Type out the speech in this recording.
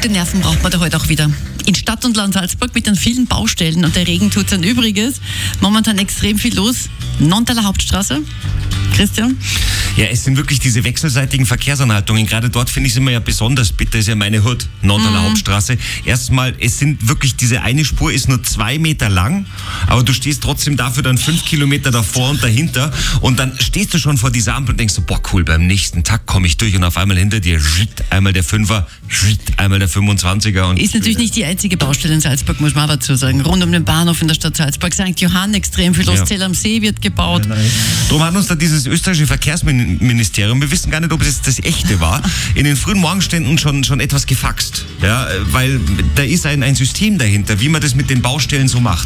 Gute Nerven braucht man da heute auch wieder. In Stadt und Land Salzburg mit den vielen Baustellen und der Regen tut sein Übriges. Momentan extrem viel los. Nontaler Hauptstraße. Christian? Ja, es sind wirklich diese wechselseitigen Verkehrsanhaltungen. Gerade dort finde ich es immer ja besonders bitter, ist ja meine Hut, Nontaler Hauptstraße. Erstmal, es sind wirklich, diese eine Spur ist nur 2 Meter lang, aber du stehst trotzdem dafür dann 5 Kilometer davor und dahinter und dann stehst du schon vor dieser Ampel und denkst so, boah cool, beim nächsten Tag komme ich durch und auf einmal hinter dir einmal der 5er, einmal der 25er. Und ist natürlich nicht die einzige Baustelle in Salzburg, muss man aber dazu sagen. Rund um den Bahnhof in der Stadt Salzburg, St. Johann, extrem viel los, Zell am See wird gebaut. Darum hat uns da dieses österreichische Verkehrsministerium, wir wissen gar nicht, ob es das echte war, in den frühen Morgenstunden schon etwas gefaxt. Ja, weil da ist ein System dahinter, wie man das mit den Baustellen so macht.